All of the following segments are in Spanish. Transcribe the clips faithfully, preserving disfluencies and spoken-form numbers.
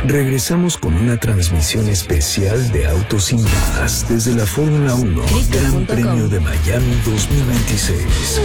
Regresamos con una transmisión especial de Autos sin Más desde la Fórmula uno Gran Premio de Miami dos mil veintiséis.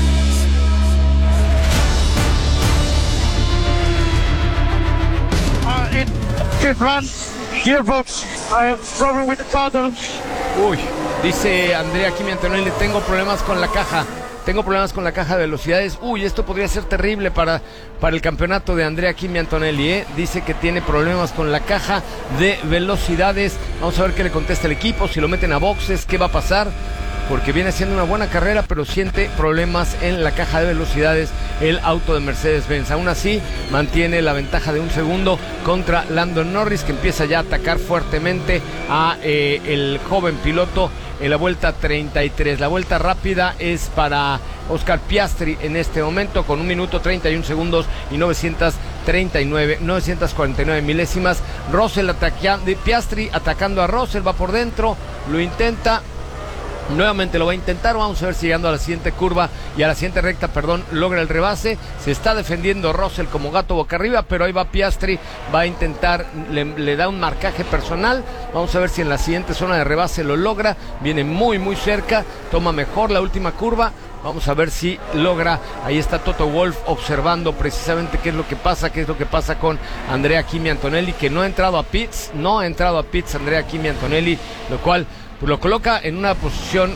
Uh, it, it runs, gearbox, I have problem with the throttle. Uy, dice Andrea Kimi Antonelli, tengo problemas con la caja. Tengo problemas con la caja de velocidades. Uy, esto podría ser terrible para, para el campeonato de Andrea Kimi Antonelli, ¿eh? Dice que tiene problemas con la caja de velocidades. Vamos a ver qué le contesta el equipo, si lo meten a boxes, qué va a pasar. Porque viene haciendo una buena carrera, pero siente problemas en la caja de velocidades el auto de Mercedes-Benz. Aún así, mantiene la ventaja de un segundo contra Lando Norris, que empieza ya a atacar fuertemente a eh, el joven piloto en la vuelta treinta y tres. La vuelta rápida es para Oscar Piastri en este momento, con un minuto treinta y un segundos y novecientos treinta y nueve, novecientos cuarenta y nueve milésimas. Russell atacando, Piastri atacando a Russell, va por dentro, lo intenta. Nuevamente lo va a intentar, vamos a ver si llegando a la siguiente curva y a la siguiente recta, perdón, logra el rebase. Se está defendiendo Russell como gato boca arriba, pero ahí va Piastri, va a intentar, le, le da un marcaje personal. Vamos a ver si en la siguiente zona de rebase lo logra. Viene muy muy cerca, toma mejor la última curva. Vamos a ver si logra. Ahí está Toto Wolff observando precisamente qué es lo que pasa, qué es lo que pasa con Andrea Kimi Antonelli, que no ha entrado a pits, no ha entrado a pits Andrea Kimi Antonelli, lo cual pues lo coloca en una posición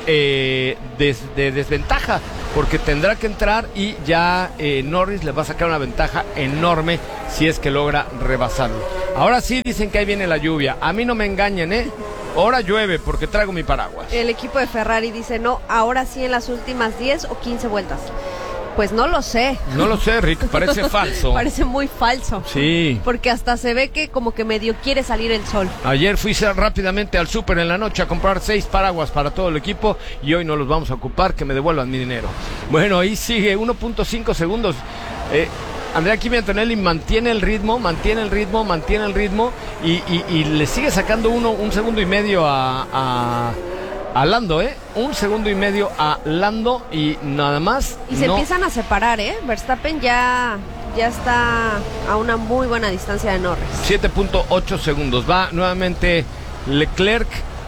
eh, de, de desventaja, porque tendrá que entrar y ya eh, Norris le va a sacar una ventaja enorme si es que logra rebasarlo. Ahora sí dicen que ahí viene la lluvia. A mí no me engañen, ¿eh? Ahora llueve porque traigo mi paraguas. El equipo de Ferrari dice, no, ahora sí en las últimas diez o quince vueltas. Pues no lo sé. No lo sé, Rick, parece falso. Parece muy falso. Sí. Porque hasta se ve que como que medio quiere salir el sol. Ayer fui rápidamente al súper en la noche a comprar seis paraguas para todo el equipo y hoy no los vamos a ocupar, que me devuelvan mi dinero. Bueno, ahí sigue, uno punto cinco segundos. Eh, Andrea Kimi Antonelli mantiene el ritmo, mantiene el ritmo, mantiene el ritmo y, y, y le sigue sacando uno, un segundo y medio a... a A Lando, ¿eh? Un segundo y medio a Lando y nada más. Y se no... empiezan a separar, ¿eh? Verstappen ya, ya está a una muy buena distancia de Norris. siete punto ocho segundos. Va nuevamente Leclerc.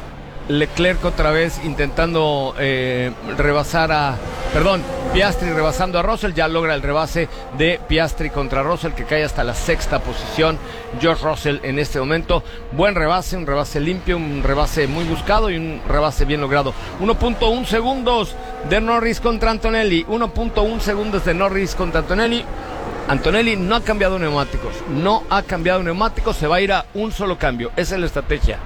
Leclerc otra vez intentando eh, rebasar a... Perdón, Piastri rebasando a Russell. Ya logra el rebase de Piastri contra Russell, que cae hasta la sexta posición. George Russell en este momento. Buen rebase, un rebase limpio, un rebase muy buscado y un rebase bien logrado. uno punto uno segundos de Norris contra Antonelli. uno punto uno segundos de Norris contra Antonelli. Antonelli no ha cambiado neumáticos. No ha cambiado neumáticos. Se va a ir a un solo cambio. Esa es la estrategia.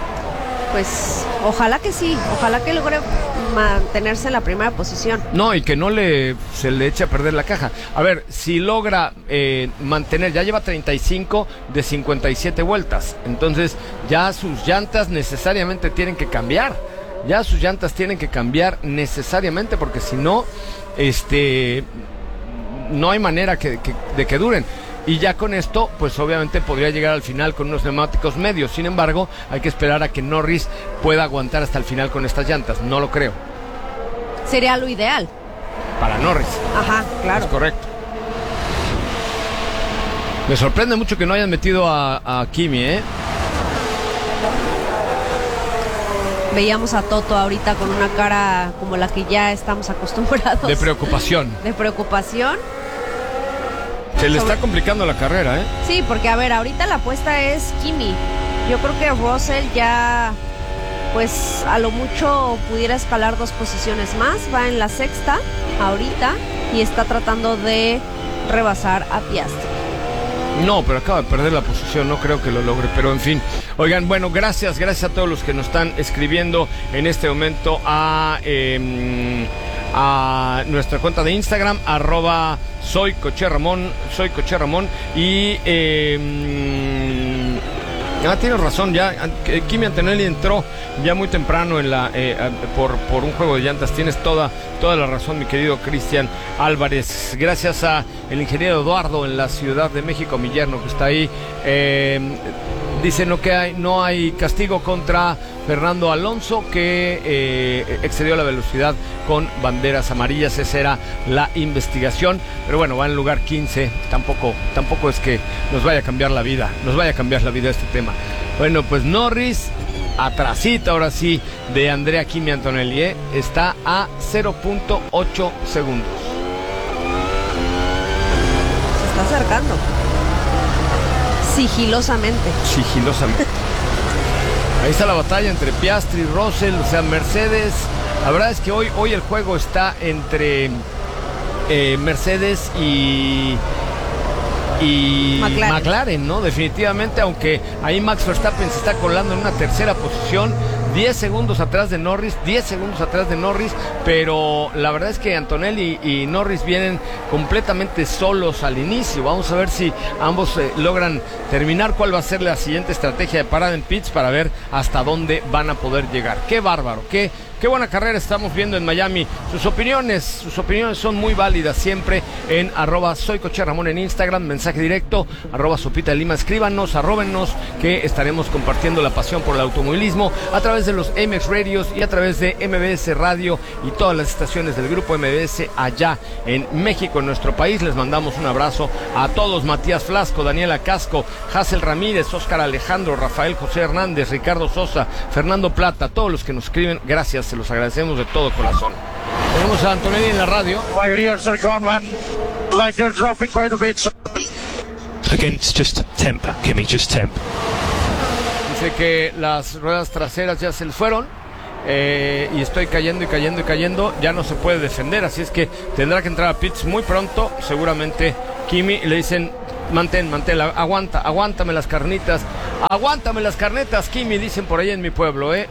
Pues ojalá que sí, ojalá que logre mantenerse en la primera posición. No, y que no le se le eche a perder la caja. A ver, si logra eh, mantener, ya lleva treinta y cinco de cincuenta y siete vueltas, entonces ya sus llantas necesariamente tienen que cambiar. Ya sus llantas tienen que cambiar necesariamente, porque si no, este, no hay manera que, que, de que duren. Y ya con esto, pues obviamente podría llegar al final con unos neumáticos medios. Sin embargo, hay que esperar a que Norris pueda aguantar hasta el final con estas llantas. No lo creo. Sería lo ideal. Para Norris. Ajá, claro. Es correcto. Me sorprende mucho que no hayan metido a, a Kimi, ¿eh? Veíamos a Toto ahorita con una cara como la que ya estamos acostumbrados. De preocupación. De preocupación. Se le está complicando la carrera, ¿eh? Sí, porque a ver, ahorita la apuesta es Kimi. Yo creo que Russell ya, pues a lo mucho pudiera escalar dos posiciones más. Va en la sexta ahorita y está tratando de rebasar a Piastri. No, pero acaba de perder la posición, no creo que lo logre, pero en fin. Oigan, bueno, gracias, gracias a todos los que nos están escribiendo en este momento a... Eh, a nuestra cuenta de Instagram, arroba soy Coche Ramón, soy Coche Ramón y eh, ah, tienes razón, ya Kimi Antonelli entró ya muy temprano en la eh, por, por un juego de llantas. Tienes toda, toda la razón, mi querido Cristian Álvarez. Gracias a el ingeniero Eduardo en la Ciudad de México, mi yerno que está ahí. eh, Dice no que hay, no hay castigo contra Fernando Alonso, que eh, excedió la velocidad con banderas amarillas. Esa era la investigación, pero bueno, va en lugar quince. Tampoco, tampoco es que nos vaya a cambiar la vida, nos vaya a cambiar la vida este tema. Bueno, pues Norris, atrasita ahora sí de Andrea Kimi Antonelli, ¿eh? Está a cero punto ocho segundos. Se está acercando. Sigilosamente. Sigilosamente. Ahí está la batalla entre Piastri y Russell, o sea, Mercedes. La verdad es que hoy, hoy el juego está entre eh, Mercedes y... y McLaren. McLaren, ¿no? Definitivamente, aunque ahí Max Verstappen se está colando en una tercera posición, diez segundos atrás de Norris, diez segundos atrás de Norris, pero la verdad es que Antonelli y Norris vienen completamente solos al inicio. Vamos a ver si ambos eh, logran terminar, cuál va a ser la siguiente estrategia de parada en pits para ver hasta dónde van a poder llegar. Qué bárbaro, qué Qué buena carrera estamos viendo en Miami. Sus opiniones, sus opiniones son muy válidas siempre en arroba soy Coche Ramón en Instagram, mensaje directo, arroba Sopita de Lima, escríbanos, arróbennos, que estaremos compartiendo la pasión por el automovilismo a través de los M X Radios y a través de M B S Radio y todas las estaciones del grupo M B S allá en México, en nuestro país. Les mandamos un abrazo a todos: Matías Flasco, Daniela Casco, Hazel Ramírez, Óscar Alejandro, Rafael José Hernández, Ricardo Sosa, Fernando Plata, todos los que nos escriben, gracias. Se los agradecemos de todo corazón. Tenemos a Antonelli en la radio. My ears are gone, man. Like they're dropping quite a bit. Again, it's just temp, Kimi, just temp. Dice que las ruedas traseras ya se les fueron. Eh, y estoy cayendo y cayendo y cayendo. Ya no se puede defender, así es que tendrá que entrar a pits muy pronto. Seguramente Kimi, le dicen: mantén, mantén, aguanta, aguántame las carnitas. Aguántame las carnetas, Kimi, dicen por ahí en mi pueblo, eh.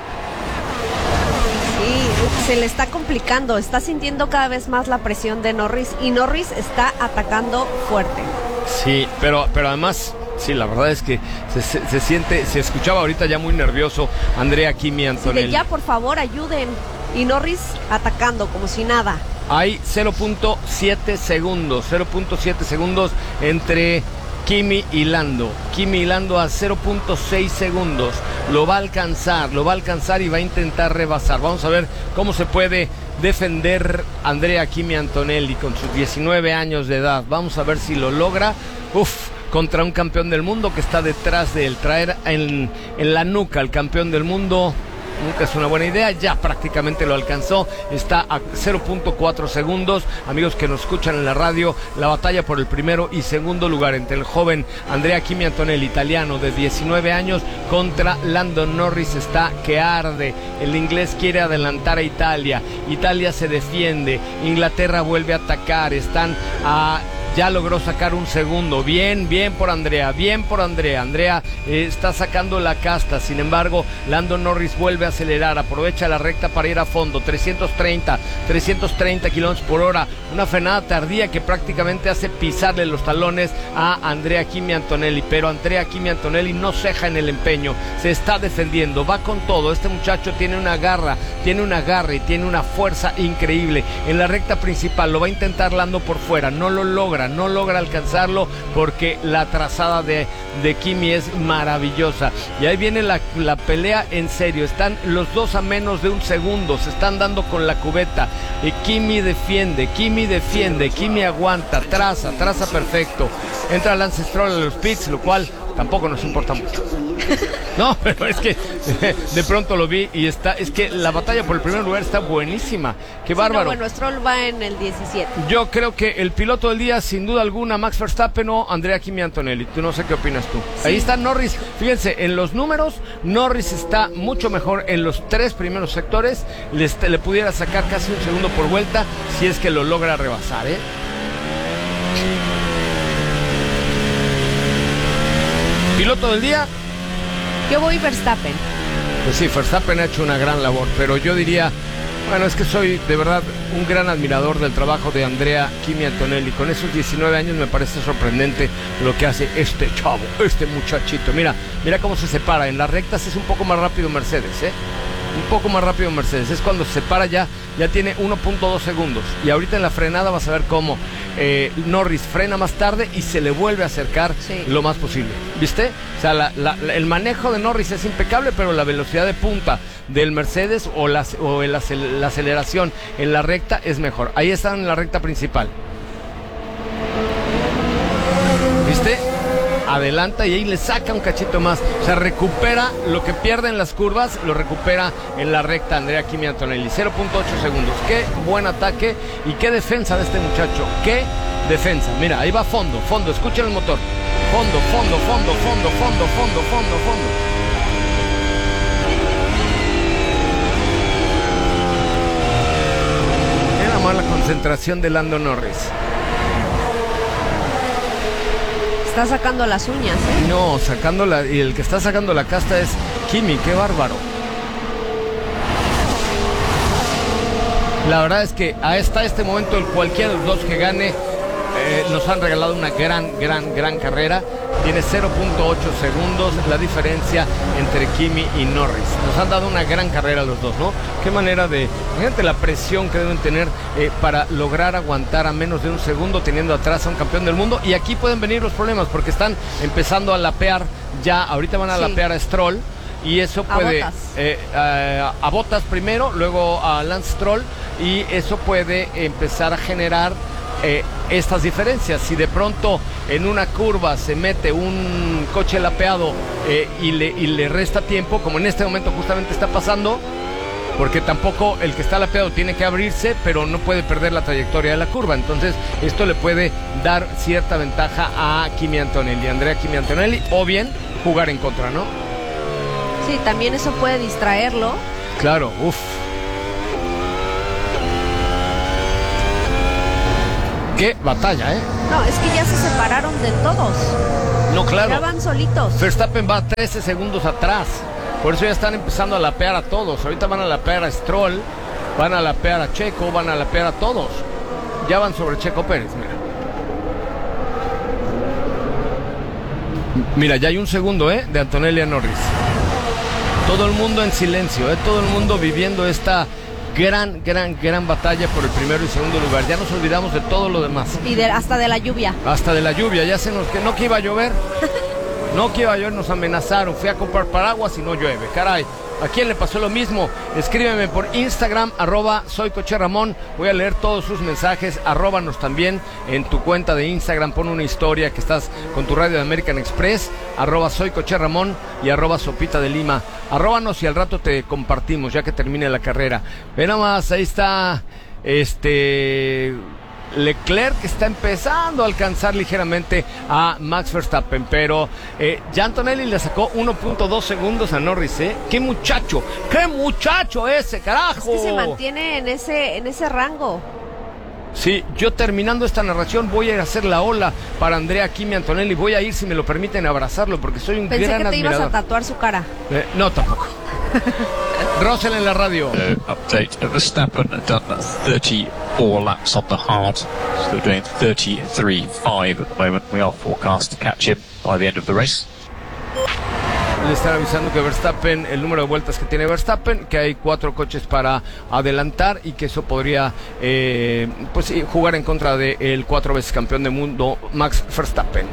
Sí, se le está complicando, está sintiendo cada vez más la presión de Norris y Norris está atacando fuerte. Sí, pero, pero además, sí, la verdad es que se, se, se siente, se escuchaba ahorita ya muy nervioso Andrea Kimi Antonelli. Sí, ya, por favor, ayuden. Y Norris atacando como si nada. Hay cero punto siete segundos, cero punto siete segundos entre Kimi y Lando. Kimi y Lando a cero punto seis segundos. Lo va a alcanzar, lo va a alcanzar y va a intentar rebasar. Vamos a ver cómo se puede defender Andrea Kimi Antonelli con sus diecinueve años de edad. Vamos a ver si lo logra. Uf, contra un campeón del mundo que está detrás de él. Traer en, en la nuca al campeón del mundo nunca es una buena idea. Ya prácticamente lo alcanzó, está a cero punto cuatro segundos. Amigos que nos escuchan en la radio, la batalla por el primero y segundo lugar entre el joven Andrea Kimi Antonelli, italiano de diecinueve años, contra Lando Norris, está que arde. El inglés quiere adelantar a Italia, Italia se defiende, Inglaterra vuelve a atacar, están a... ya logró sacar un segundo. Bien, bien por Andrea, bien por Andrea. Andrea eh, está sacando la casta. Sin embargo, Lando Norris vuelve a acelerar, aprovecha la recta para ir a fondo. trescientos treinta kilómetros por hora. Una frenada tardía que prácticamente hace pisarle los talones a Andrea Kimi Antonelli. Pero Andrea Kimi Antonelli no ceja en el empeño, se está defendiendo, va con todo. Este muchacho tiene una garra, tiene una garra y tiene una fuerza increíble. En la recta principal lo va a intentar Lando por fuera, no lo logra. No logra alcanzarlo porque la trazada de, de Kimi es maravillosa. Y ahí viene la, la pelea en serio. Están los dos a menos de un segundo. Se están dando con la cubeta. Y Kimi defiende, Kimi defiende, Kimi aguanta, traza, traza perfecto. Entra Lance Stroll a los pits, lo cual tampoco nos importa mucho. No, pero es que de pronto lo vi y está, es que la batalla por el primer lugar está buenísima. Qué bárbaro. Sí, no, bueno, Stroll va en el diecisiete. Yo creo que el piloto del día, sin duda alguna, Max Verstappen o Andrea Kimi Antonelli. Tú no sé qué opinas tú. Sí. Ahí está Norris. Fíjense, en los números, Norris está mucho mejor en los tres primeros sectores. Le, le pudiera sacar casi un segundo por vuelta si es que lo logra rebasar, ¿eh? Piloto del día. Yo voy Verstappen. Pues sí, Verstappen ha hecho una gran labor, pero yo diría, bueno, es que soy de verdad un gran admirador del trabajo de Andrea Kimi Antonelli. Con esos diecinueve años me parece sorprendente lo que hace este chavo, este muchachito. Mira, mira cómo se separa. En las rectas es un poco más rápido Mercedes, ¿eh? un poco más rápido Mercedes, es cuando se para ya, ya tiene uno punto dos segundos, y ahorita en la frenada vas a ver cómo eh, Norris frena más tarde y se le vuelve a acercar sí. lo más posible, ¿viste? O sea, la, la, la, el manejo de Norris es impecable, pero la velocidad de punta del Mercedes o, la, o el, la aceleración en la recta es mejor. Ahí están en la recta principal, ¿viste? Adelanta y ahí le saca un cachito más, o sea, recupera lo que pierde en las curvas, lo recupera en la recta Andrea Kimi Antonelli. Cero punto ocho segundos, qué buen ataque y qué defensa de este muchacho, qué defensa. Mira, ahí va fondo, fondo, escuchen el motor, fondo, fondo, fondo, fondo, fondo, fondo, fondo, fondo. Era más la concentración de Lando Norris. Está sacando las uñas, ¿eh? No, sacando la, y el que está sacando la casta es Kimi, qué bárbaro. La verdad es que hasta este momento el cualquiera de los dos que gane eh, nos han regalado una gran, gran, gran carrera. Tiene cero punto ocho segundos la diferencia entre Kimi y Norris. Nos han dado una gran carrera los dos, ¿no? Qué manera de... Imagínate la presión que deben tener eh, para lograr aguantar a menos de un segundo teniendo atrás a un campeón del mundo. Y aquí pueden venir los problemas porque están empezando a lapear ya. Ahorita van a sí. lapear a Stroll. Y eso puede... A Bottas. Eh, eh, a Bottas primero, luego a Lance Stroll. Y eso puede empezar a generar... Eh, estas diferencias. Si de pronto en una curva se mete un coche lapeado eh, y, le, y le resta tiempo, como en este momento justamente está pasando, porque tampoco el que está lapeado tiene que abrirse, pero no puede perder la trayectoria de la curva. Entonces esto le puede dar cierta ventaja a Kimi Antonelli, Andrea Kimi Antonelli, o bien jugar en contra, ¿no? Sí, también eso puede distraerlo. Claro, uff. Qué batalla, ¿eh? No, es que ya se separaron de todos. No, claro. Ya van solitos. Verstappen va trece segundos atrás. Por eso ya están empezando a lapear a todos. Ahorita van a lapear a Stroll, van a lapear a Checo, van a lapear a todos. Ya van sobre Checo Pérez, mira. Mira, ya hay un segundo, ¿eh? De Antonelli a Norris. Todo el mundo en silencio, ¿eh? Todo el mundo viviendo esta... gran, gran, gran batalla por el primero y segundo lugar. Ya nos olvidamos de todo lo demás. Y de, hasta de la lluvia. Hasta de la lluvia, ya se nos... que no que iba a llover. No que iba a llover, nos amenazaron. Fui a comprar paraguas y no llueve. Caray, ¿a quién le pasó lo mismo? Escríbeme por Instagram, arroba soy Coche Ramón. Voy a leer todos sus mensajes. Arróbanos también en tu cuenta de Instagram. Pon una historia que estás con tu radio de American Express. Arroba soy Coche Ramón y arroba Sopita de Lima. Arróbanos y al rato te compartimos ya que termine la carrera. Ve nada más, ahí está este... Leclerc, que está empezando a alcanzar ligeramente a Max Verstappen, pero eh, ya Antonelli le sacó uno punto dos segundos a Norris, ¿eh? ¡Qué muchacho! ¡Qué muchacho ese, carajo! Es que se mantiene en ese, en ese rango. Sí, yo terminando esta narración voy a ir a hacer la ola para Andrea Kimi Antonelli. Voy a ir, si me lo permiten, a abrazarlo porque soy un Pensé gran que te admirador. ibas a tatuar su cara. Eh, no, tampoco. Russell en la radio. Uh, update. Verstappen had done thirty-four laps on the hard. Still doing thirty-three five at the moment. We are forecast to catch him by the end of the race. Le están avisando que Verstappen, el número de vueltas que tiene Verstappen, que hay cuatro coches para adelantar y que eso podría eh, pues jugar en contra del cuatro veces campeón del mundo Max Verstappen.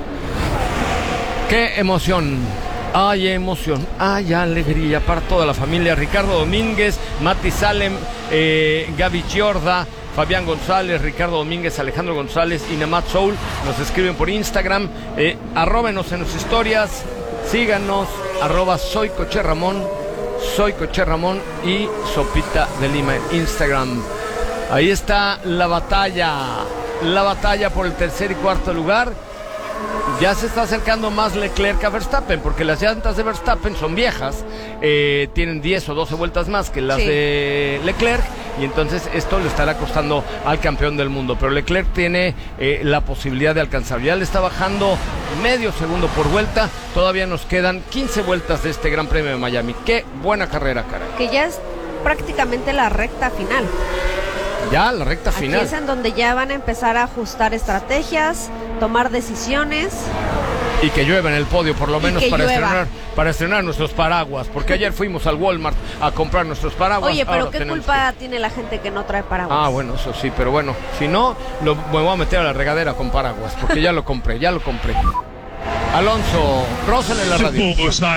¡Qué emoción! Hay emoción, hay alegría para toda la familia. Ricardo Domínguez, Mati Salem, eh, Gaby Giorda, Fabián González, Ricardo Domínguez, Alejandro González y Namat Soul nos escriben por Instagram. Eh, arróbenos en sus historias, síganos, arroba soy Coche Ramón, soy Coche Ramón y Sopita de Lima en Instagram. Ahí está la batalla, la batalla por el tercer y cuarto lugar. Ya se está acercando más Leclerc a Verstappen, porque las llantas de Verstappen son viejas, eh, tienen diez o doce vueltas más que las sí. de Leclerc, y entonces esto le estará costando al campeón del mundo, pero Leclerc tiene eh, la posibilidad de alcanzar. Ya le está bajando medio segundo por vuelta, todavía nos quedan quince vueltas de este Gran Premio de Miami. Qué buena carrera, cara. Que ya es prácticamente la recta final. Ya, la recta final. Aquí es en donde ya van a empezar a ajustar estrategias, tomar decisiones. Y que llueva en el podio, por lo Y menos que para llueva. estrenar, para estrenar nuestros paraguas. Porque ayer fuimos al Walmart a comprar nuestros paraguas. Oye, pero ahora ¿qué tenemos culpa que- tiene la gente que no trae paraguas? Ah, bueno, eso sí, pero bueno, si no, lo, me voy a meter a la regadera con paraguas, porque ya lo compré, ya lo compré. Alonso, Russell en la radio.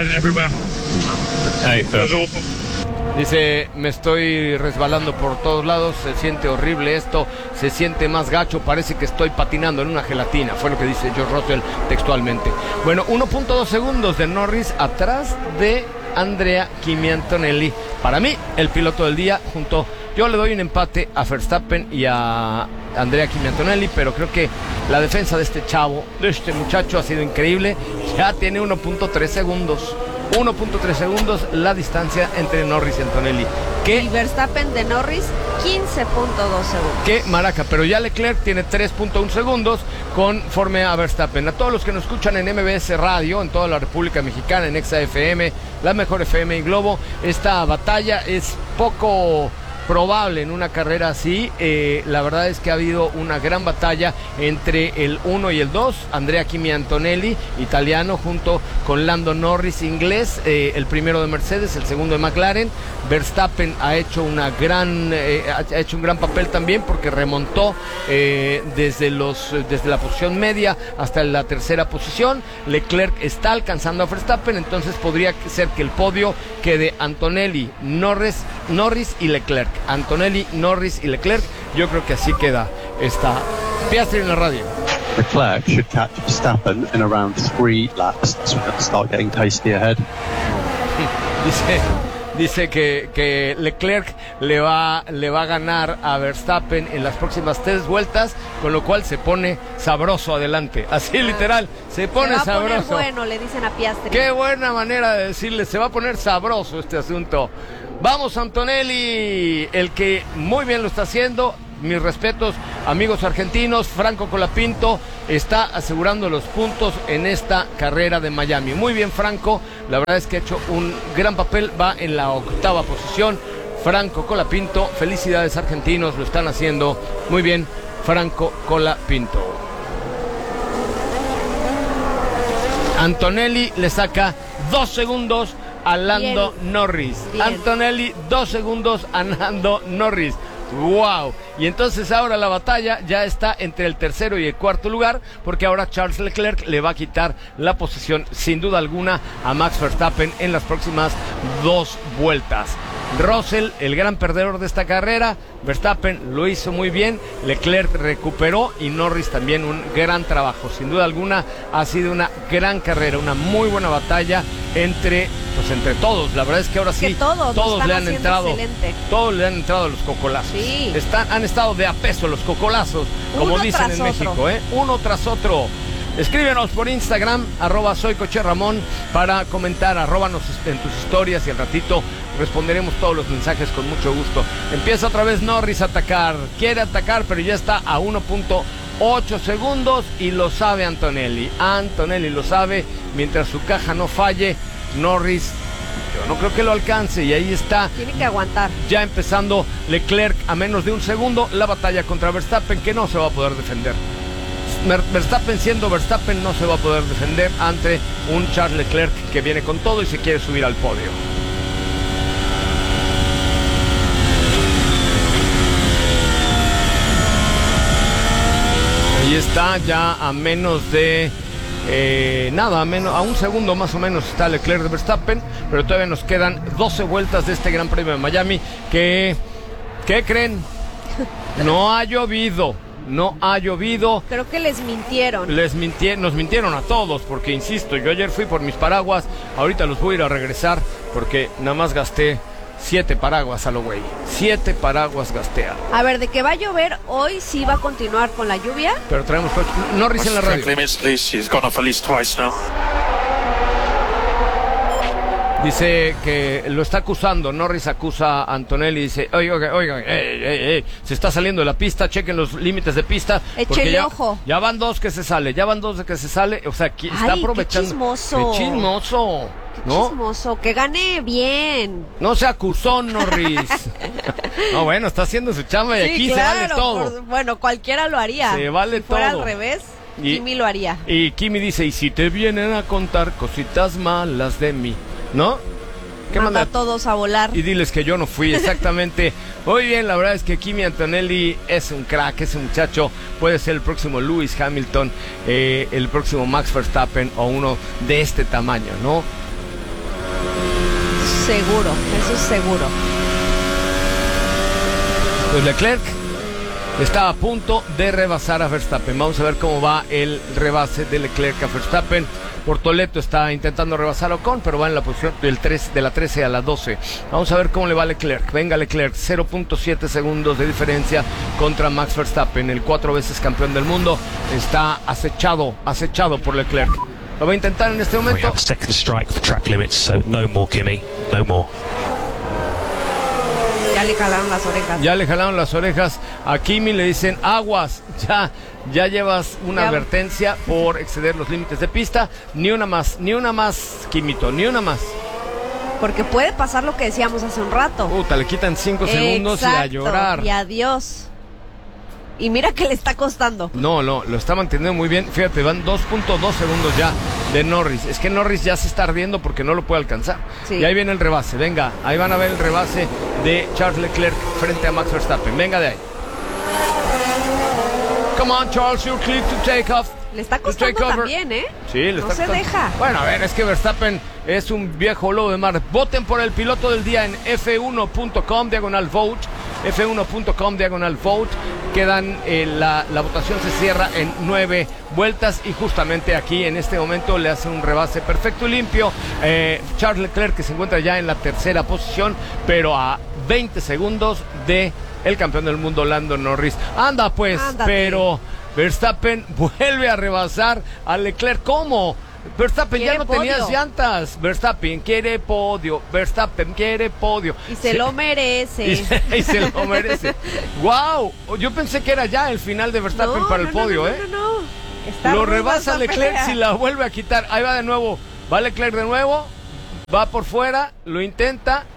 Hey, Phil. Dice, me estoy resbalando por todos lados, se siente horrible esto, se siente más gacho, parece que estoy patinando en una gelatina, fue lo que dice George Russell textualmente. Bueno, uno punto dos segundos de Norris atrás de Andrea Kimi Antonelli. Para mí, el piloto del día, junto, yo le doy un empate a Verstappen y a Andrea Kimi Antonelli, pero creo que la defensa de este chavo, de este muchacho ha sido increíble, ya tiene uno punto tres segundos. uno punto tres segundos la distancia entre Norris y Antonelli. Y ¿Qué, Verstappen de Norris, quince punto dos segundos. qué maraca? Pero ya Leclerc tiene tres punto uno segundos conforme a Verstappen. A todos los que nos escuchan en M B S Radio, en toda la República Mexicana, en Exa F M, la mejor F M y Globo, esta batalla es poco probable en una carrera así. Eh, la verdad es que ha habido una gran batalla entre el uno y el dos, Andrea Kimi Antonelli, italiano, junto con Lando Norris, inglés, eh, el primero de Mercedes, el segundo de McLaren. Verstappen ha hecho una gran eh, ha hecho un gran papel también, porque remontó eh, desde los desde la posición media hasta la tercera posición. Leclerc está alcanzando a Verstappen, entonces podría ser que el podio quede Antonelli, Norris, Norris y Leclerc. Antonelli, Norris y Leclerc. Yo creo que así queda esta Piastri en la radio. Leclerc should catch Verstappen in around three laps. That's when it'll start getting tasty ahead. Dice, dice que, que Leclerc le va, le va a ganar a Verstappen en las próximas tres vueltas, con lo cual se pone sabroso adelante. Así literal, se pone Se va a poner sabroso. bueno, le dicen a Piastri. Qué buena manera de decirle, se va a poner sabroso este asunto. Vamos, Antonelli, el que muy bien lo está haciendo. Mis respetos, amigos argentinos. Franco Colapinto está asegurando los puntos en esta carrera de Miami. Muy bien, Franco, la verdad es que ha hecho un gran papel, va en la octava posición. Franco Colapinto, felicidades argentinos, lo están haciendo muy bien. Franco Colapinto. Antonelli le saca dos segundos a Lando Bien. Norris. Bien. Antonelli, dos segundos a Lando Norris. ¡Wow! Y entonces ahora la batalla ya está entre el tercero y el cuarto lugar, porque ahora Charles Leclerc le va a quitar la posición, sin duda alguna, a Max Verstappen en las próximas dos vueltas. Russell, el gran perdedor de esta carrera. Verstappen lo hizo muy bien, Leclerc recuperó y Norris también un gran trabajo. Sin duda alguna ha sido una gran carrera, una muy buena batalla entre, pues entre todos. La verdad es que ahora sí, Que todos, lo están le han haciendo entrado, excelente. todos le han entrado a los cocolazos. Sí. Están, han estado de a peso los cocolazos, como Uno dicen tras en otro. México, ¿eh? Uno tras otro. Escríbenos por Instagram, arroba soy Coche Ramón, para comentar, arróbanos en tus historias y al ratito responderemos todos los mensajes con mucho gusto. Empieza otra vez Norris a atacar, quiere atacar, pero ya está a uno punto ocho segundos y lo sabe Antonelli. Antonelli lo sabe, mientras su caja no falle, Norris, yo no creo que lo alcance, y ahí está. Tiene que aguantar. Ya empezando Leclerc a menos de un segundo, la batalla contra Verstappen, que no se va a poder defender. Verstappen siendo Verstappen no se va a poder defender ante un Charles Leclerc que viene con todo y se quiere subir al podio. Ahí está, ya a menos de eh, nada, a, menos, a un segundo más o menos está Leclerc de Verstappen, pero todavía nos quedan doce vueltas de este Gran Premio de Miami. que, ¿Qué creen? No ha llovido. No ha llovido. Creo que les mintieron. Les mintie- nos mintieron a todos, porque insisto, yo ayer fui por mis paraguas, ahorita los voy a ir a regresar, porque nada más gasté siete paraguas a lo güey. Siete paraguas gasté. A ver, de que va a llover, hoy sí va a continuar con la lluvia. Pero traemos coche. Norris en la radio. limits, please. She's gone off at least twice now. Dice que lo está acusando, Norris acusa a Antonelli, dice, oiga, oiga, oiga, ey, ey, ey, se está saliendo de la pista, chequen los límites de pista. porque Échele ya, ojo. Ya van dos que se sale, ya van dos de que se sale, o sea, que está Ay, qué aprovechando. chismoso. Qué chismoso, Qué ¿no? chismoso, que gane bien. No se acusó, Norris. No, bueno, está haciendo su chamba y Sí, aquí claro, se vale todo. por- bueno, cualquiera lo haría. Se vale si fuera todo. al revés, Y- Kimi lo haría. Y Kimi dice, y si te vienen a contar cositas malas de mí, ¿no? ¿Qué Manda manda? a todos a volar. Y diles que yo no fui, exactamente. Muy bien, la verdad es que Kimi Antonelli es un crack, es un muchacho. Puede ser el próximo Lewis Hamilton, eh, el próximo Max Verstappen o uno de este tamaño, ¿no? Seguro, eso es seguro. Pues Leclerc está a punto de rebasar a Verstappen. Vamos a ver cómo va el rebase de Leclerc a Verstappen. Portoleto está intentando rebasar a Ocon, pero va en la posición del tres, de la trece a la doce. Vamos a ver cómo le va a Leclerc. Venga Leclerc, cero punto siete segundos de diferencia contra Max Verstappen, el cuatro veces campeón del mundo. Está acechado, acechado por Leclerc. Lo va a intentar en este We momento. have second strike for track limits, so no more Kimi, no more. Ya le jalaron las orejas. Ya le jalaron las orejas a Kimi, le dicen aguas, ya, ya llevas una Ya. advertencia por exceder los límites de pista, ni una más, ni una más, Kimito, ni una más. Porque puede pasar lo que decíamos hace un rato. Puta, le quitan cinco segundos y a Exacto, llorar. Y adiós. Y mira que le está costando. No, no, lo está manteniendo muy bien. Fíjate, van dos punto dos segundos ya de Norris. Es que Norris ya se está ardiendo porque no lo puede alcanzar. Sí. Y ahí viene el rebase. Venga, ahí van a ver el rebase de Charles Leclerc frente a Max Verstappen. Venga de ahí. Come on, Charles, you're clear to take off. Le está To costando take over. también, ¿eh? Sí, le No está se costando. deja. Bueno, a ver, es que Verstappen es un viejo lobo de mar. Voten por el piloto del día en efe uno punto com, diagonal vote. efe uno punto com, diagonal vote. Quedan, eh, la, la votación se cierra en nueve vueltas y justamente aquí en este momento le hace un rebase perfecto y limpio. Eh, Charles Leclerc, que se encuentra ya en la tercera posición, pero a veinte segundos de el campeón del mundo, Lando Norris. Anda pues, Ándate. pero Verstappen vuelve a rebasar a Leclerc. ¿Cómo? Verstappen ya Quiere no tenía podio. llantas. Verstappen quiere podio. Verstappen quiere podio. Y se lo merece. Y se, y se lo merece. ¡Wow! Yo pensé que era ya el final de Verstappen No, para el no, no, podio, no, ¿eh? No, no, no. Está Lo ruda rebasa esa Leclerc pelea. si la vuelve a quitar. Ahí va de nuevo. Va Leclerc de nuevo. Va por fuera. Lo intenta.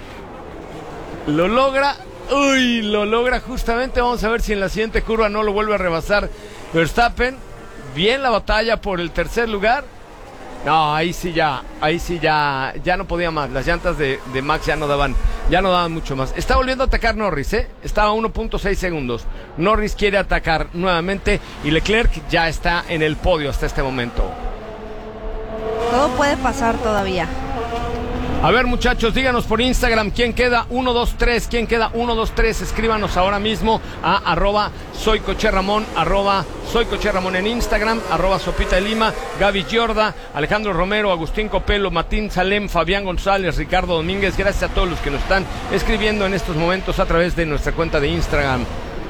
Lo logra. Uy, lo logra justamente. Vamos a ver si en la siguiente curva no lo vuelve a rebasar Verstappen. Bien la batalla por el tercer lugar. No, ahí sí ya, ahí sí ya, ya no podía más. Las llantas de, de Max ya no daban, ya no daban mucho más. Está volviendo a atacar Norris, ¿eh? Estaba a uno punto seis segundos. Norris quiere atacar nuevamente y Leclerc ya está en el podio hasta este momento. Todo puede pasar todavía. A ver, muchachos, díganos por Instagram quién queda uno, dos, tres, quién queda uno, dos, tres. Escríbanos ahora mismo a arroba soy Coche Ramón, arroba soy Coche Ramón en Instagram, arroba Sopita de Lima, Gaby Giorda, Alejandro Romero, Agustín Copelo, Matín Salem, Fabián González, Ricardo Domínguez. Gracias a todos los que nos están escribiendo en estos momentos a través de nuestra cuenta de Instagram.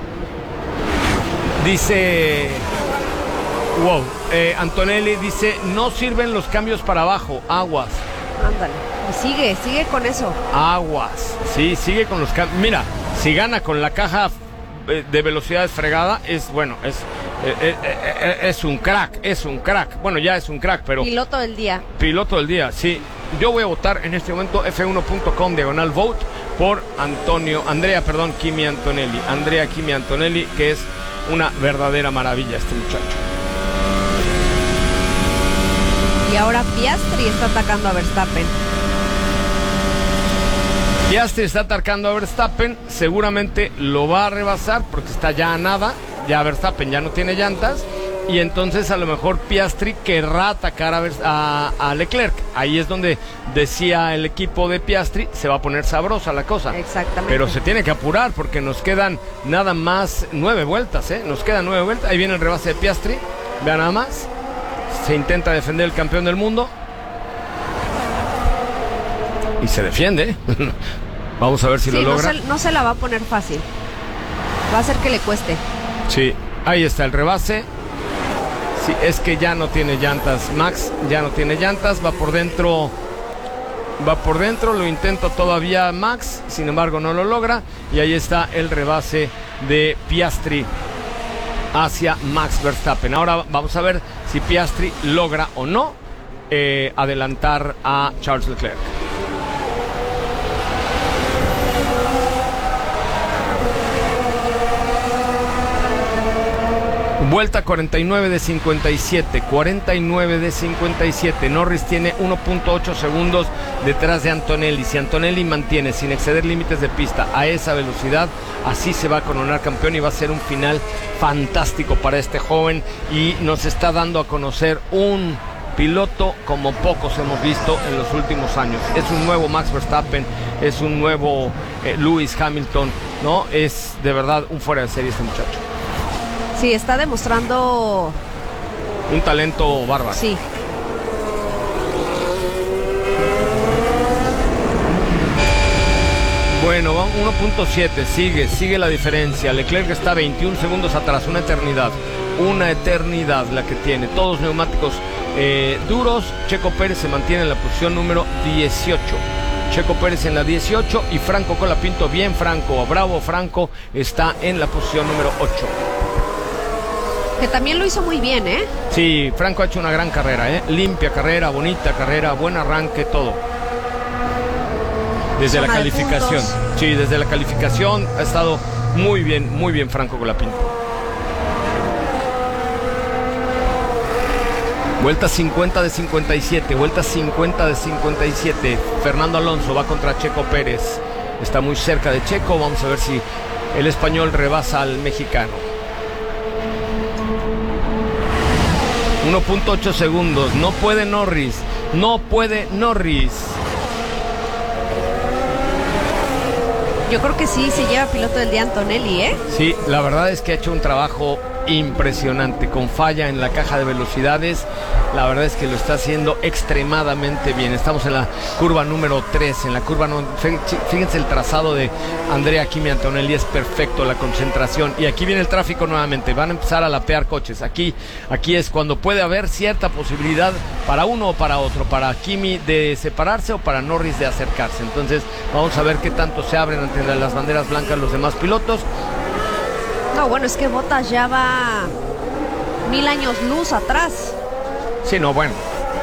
Dice... Wow, eh, Antonelli dice, no sirven los cambios para abajo, aguas. Ándale. Y sigue, sigue con eso. Aguas, sí, sigue con los cambios. Mira, si gana con la caja eh, de velocidades fregada, es bueno, es, eh, eh, eh, es un crack, es un crack. Bueno, ya es un crack, pero Piloto del día. piloto del día, sí. Yo voy a votar en este momento efe uno punto com, diagonal vote, por Antonio, Andrea, perdón, Kimi Antonelli. Andrea Kimi Antonelli, que es una verdadera maravilla este muchacho. Y ahora Piastri está atacando a Verstappen. Piastri está atacando a Verstappen, seguramente lo va a rebasar porque está ya a nada, ya Verstappen ya no tiene llantas y entonces a lo mejor Piastri querrá atacar a, Vers- a, a Leclerc. Ahí es donde decía el equipo de Piastri, se va a poner sabrosa la cosa. Exactamente. Pero se tiene que apurar porque nos quedan nada más nueve vueltas, ¿eh? Nos quedan nueve vueltas, ahí viene el rebase de Piastri, vean nada más, se intenta defender el campeón del mundo. Y se defiende. Vamos a ver si Sí, lo no logra. se, no se la va a poner fácil. Va a hacer que le cueste. Sí, ahí está el rebase. Sí, es que ya no tiene llantas. Max ya no tiene llantas. Va por dentro. Va por dentro. Lo intenta todavía Max. Sin embargo, no lo logra. Y ahí está el rebase de Piastri hacia Max Verstappen. Ahora vamos a ver si Piastri logra o no eh, adelantar a Charles Leclerc. Vuelta cuarenta y nueve de cincuenta y siete, cuarenta y nueve de cincuenta y siete. Norris tiene uno punto ocho segundos detrás de Antonelli. Si Antonelli mantiene sin exceder límites de pista a esa velocidad, así se va a coronar campeón y va a ser un final fantástico para este joven, y nos está dando a conocer un piloto como pocos hemos visto en los últimos años. Es un nuevo Max Verstappen, es un nuevo eh, Lewis Hamilton, ¿no? Es de verdad un fuera de serie este muchacho. Sí, está demostrando un talento bárbaro. Sí. Bueno, uno punto siete, sigue, sigue la diferencia. Leclerc está veintiún segundos atrás, una eternidad, una eternidad la que tiene. Todos neumáticos eh, duros. Checo Pérez se mantiene en la posición número dieciocho. Checo Pérez en la dieciocho y Franco Colapinto, bien Franco, bravo Franco, está en la posición número ocho. Que también lo hizo muy bien, ¿eh? Sí, Franco ha hecho una gran carrera, ¿eh? Limpia carrera, bonita carrera, buen arranque, todo. Desde la calificación. Sí, desde la calificación ha estado muy bien, muy bien Franco Colapinto. Vuelta cincuenta de cincuenta y siete, vuelta cincuenta de cincuenta y siete. Fernando Alonso va contra Checo Pérez. Está muy cerca de Checo, vamos a ver si el español rebasa al mexicano. uno punto ocho segundos, no puede Norris, no puede Norris. Yo creo que sí, se lleva piloto del día Antonelli, ¿eh? Sí, la verdad es que ha hecho un trabajo impresionante, con falla en la caja de velocidades. La verdad es que lo está haciendo extremadamente bien. Estamos en la curva número tres, en la curva no... Fíjense el trazado de Andrea Kimi Antonelli, es perfecto, la concentración. Y aquí viene el tráfico nuevamente, van a empezar a lapear coches. Aquí, aquí es cuando puede haber cierta posibilidad para uno o para otro, para Kimi de separarse o para Norris de acercarse. Entonces vamos a ver qué tanto se abren ante las banderas blancas los demás pilotos. No, bueno, es que Bottas ya va mil años luz atrás. Sí, no, bueno.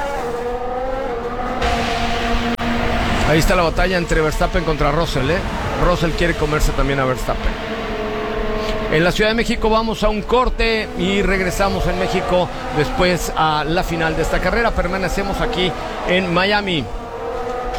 Ahí está la batalla entre Verstappen contra Russell, ¿eh? Russell quiere comerse también a Verstappen. En la Ciudad de México vamos a un corte y regresamos en México después a la final de esta carrera. Permanecemos aquí en Miami.